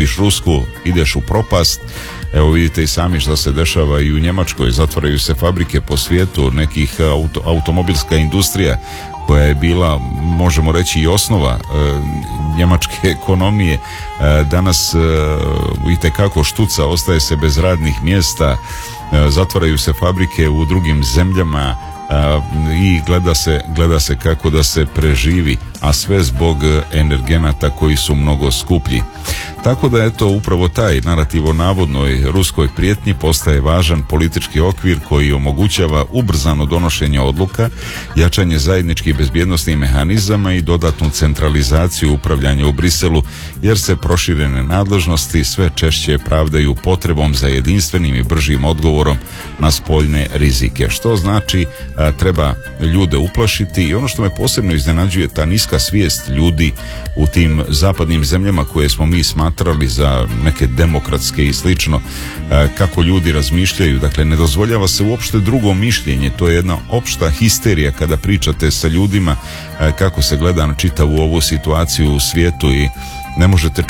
kupiš rusku, ideš u propast. Evo vidite i sami što se dešava i u Njemačkoj, zatvaraju se fabrike po svijetu, nekih automobilska industrija koja je bila, možemo reći, i osnova njemačke ekonomije, danas itekako štuca, ostaje se bez radnih mjesta, zatvaraju se fabrike u drugim zemljama i gleda se kako da se preživi, a sve zbog energenata koji su mnogo skuplji. Tako da eto, upravo taj narativ o navodnoj ruskoj prijetnji postaje važan politički okvir koji omogućava ubrzano donošenje odluka, jačanje zajedničkih bezbjednosnih mehanizama i dodatnu centralizaciju upravljanja u Briselu, jer se proširene nadležnosti sve češće pravdaju potrebom za jedinstvenim i bržim odgovorom na spoljne rizike. Što znači treba ljude uplašiti, i ono što me posebno iznenađuje, ta niska svijest ljudi u tim zapadnim zemljama koje smo mi smatrali za neke demokratske i slično, kako ljudi razmišljaju. Dakle, ne dozvoljava se uopšte drugo mišljenje, to je jedna opšta histerija kada pričate sa ljudima kako se gleda na čitavu ovu situaciju u svijetu i ne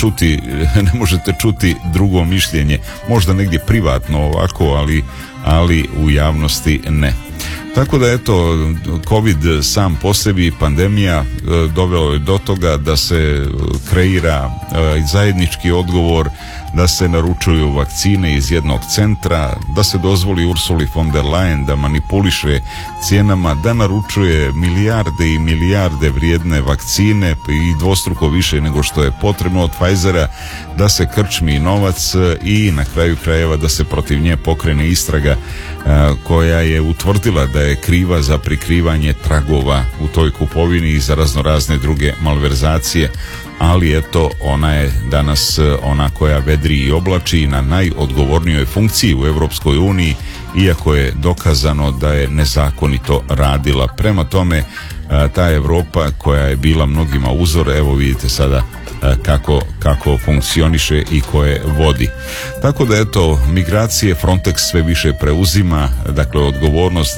možete čuti drugo mišljenje, možda negdje privatno ovako, ali u javnosti ne. Tako da eto, COVID sam po sebi, pandemija, doveo je do toga da se kreira zajednički odgovor, da se naručuju vakcine iz jednog centra, da se dozvoli Ursuli von der Leyen da manipuliše cijenama, da naručuje milijarde i milijarde vrijedne vakcine i dvostruko više nego što je potrebno od Pfizera, da se krčmi novac i na kraju krajeva da se protiv nje pokrene istraga koja je utvrdila da je kriva za prikrivanje tragova u toj kupovini i za raznorazne druge malverzacije. Ali eto, ona je danas ona koja vedri i oblači na najodgovornijoj funkciji u Europskoj uniji, iako je dokazano da je nezakonito radila. Prema tome, ta Europa koja je bila mnogima uzor, evo vidite sada kako funkcioniše i koje vodi. Tako da eto, migracije Frontex sve više preuzima, dakle, odgovornost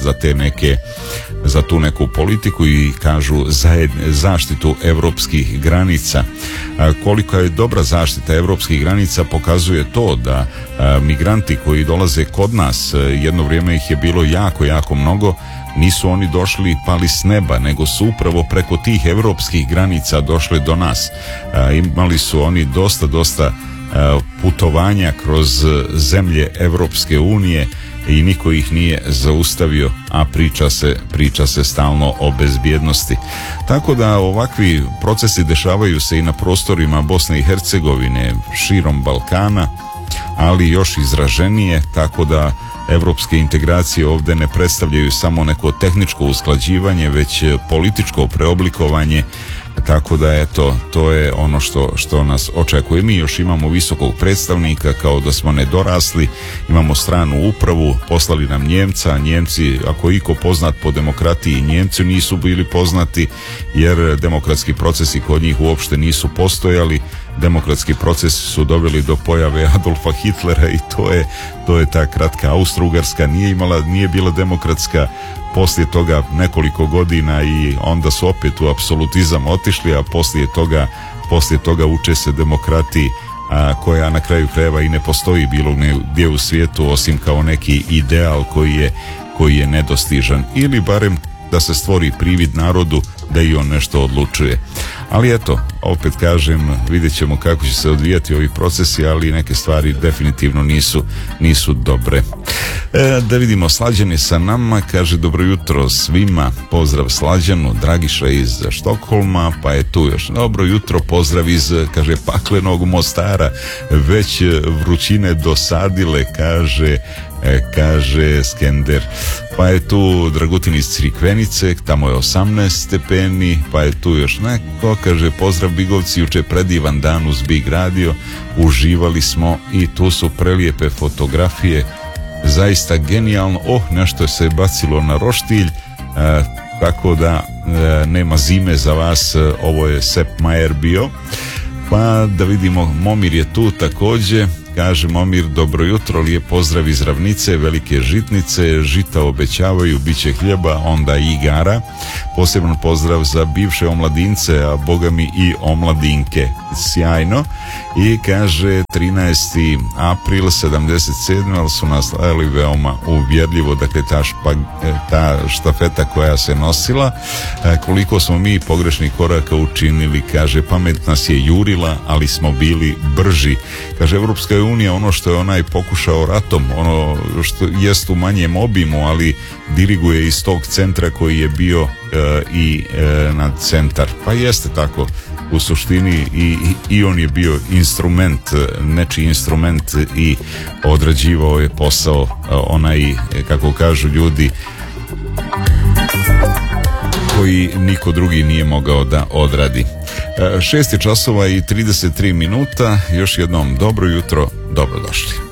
za tu neku politiku i kažu zaštitu europskih granica. Koliko je dobra zaštita europskih granica pokazuje to da migranti koji dolaze kod nas, jedno vrijeme ih je bilo jako mnogo, nisu oni došli i pali s neba, nego su upravo preko tih europskih granica došli do nas. Imali su oni dosta putovanja kroz zemlje Europske unije i niko ih nije zaustavio, a priča se stalno o bezbjednosti. Tako da ovakvi procesi dešavaju se i na prostorima Bosne i Hercegovine, širom Balkana, ali još izraženije, tako da evropske integracije ovdje ne predstavljaju samo neko tehničko usklađivanje, već političko preoblikovanje. Tako da eto, to je ono što nas očekuje. Mi još imamo visokog predstavnika, kao da smo nedorasli, imamo stranu upravu, poslali nam Njemca. Njemci, ako iko poznat po demokratiji, Njemci nisu bili poznati, jer demokratski procesi kod njih uopšte nisu postojali. Demokratski procesi su doveli do pojave Adolfa Hitlera i to je ta kratka Austro-Ugarska, nije bila demokratska. Poslije toga nekoliko godina i onda su opet u apsolutizam otišli, a poslije toga uče se demokratiji, koja na kraju krajeva i ne postoji bilo gdje u svijetu osim kao neki ideal koji je nedostižan, ili barem da se stvori privid narodu da i on nešto odlučuje. Ali eto, opet kažem, vidjet ćemo kako će se odvijati ovi procesi, ali neke stvari definitivno nisu dobre. Da vidimo, Slađan je sa nama, kaže dobro jutro svima, pozdrav Slađanu, Dragiša iz Štokholma, pa je tu još dobro jutro, pozdrav iz, kaže, paklenog Mostara, već vrućine dosadile, kaže Skender. Pa je tu Dragutin iz Crikvenice, tamo je 18 stepeni, pa je tu još neko, kaže pozdrav Bigovci, juče predivan dan uz Big Radio, uživali smo i tu su prelijepe fotografije, zaista genijalno. Nešto se bacilo na roštilj, tako da nema zime za vas, ovo je Sepp Mayer bio. Pa da vidimo, Momir je tu također, kaže Momir, dobro jutro, lijep pozdrav iz Ravnice, velike žitnice, žita obećavaju, bit će hljeba, onda i igara. Poseban pozdrav za bivše omladince, a boga mi i omladinke. Sjajno. I kaže 13. april 77. ali su nas stajali veoma uvjerljivo, dakle ta štafeta koja se nosila, koliko smo mi pogrešnih koraka učinili, kaže, pamet nas je jurila, ali smo bili brži. Kaže, Europska unija, ono što je onaj pokušao ratom, ono što jest u manjem obimu, ali diriguje iz tog centra koji je bio na centar. Pa jeste tako u suštini i on je bio instrument, nečiji instrument i odrađivao je posao onaj, kako kažu ljudi, koji niko drugi nije mogao da odradi. 6 časova i 33 minuta, još jednom dobro jutro, dobrodošli.